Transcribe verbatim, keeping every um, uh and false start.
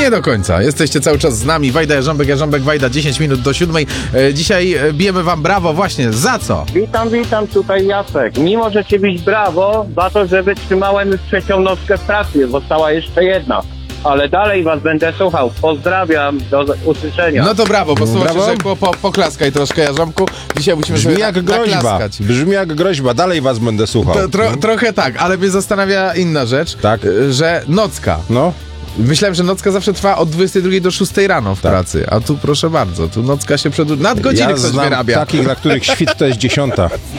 Nie do końca. Jesteście cały czas z nami. Wajda, Jarząbek, Jarząbek, Wajda, dziesięć minut do siódmej. E, dzisiaj e, bijemy wam brawo właśnie. Za co? Witam, witam, tutaj Jacek. Mimo, że ci bić brawo za to, że wytrzymałem już trzecią nockę w pracy, została jeszcze jedna. Ale dalej was będę słuchał. Pozdrawiam, do usłyszenia. No to brawo, bo słowo się Brawo. rzekło, po, poklaskaj troszkę, Jarząbku. Dzisiaj musimy Brzmi sobie jak na- groźba. naklaskać. Brzmi jak groźba. Dalej was będę słuchał. To, tro, trochę tak, ale mnie zastanawia inna rzecz, Tak. e, że nocka. No. Myślałem, że nocka zawsze trwa od dwudziestej drugiej do szóstej rano w Tak. pracy, a tu proszę bardzo, tu nocka się przedłuża. Nadgodziny Ja ktoś znam wyrabia. takich, dla których świt to jest dziesiąta.